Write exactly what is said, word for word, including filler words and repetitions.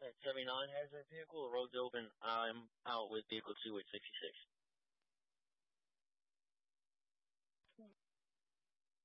At seventy-nine hazard vehicle, the road's open. I'm out with vehicle two at sixty-six.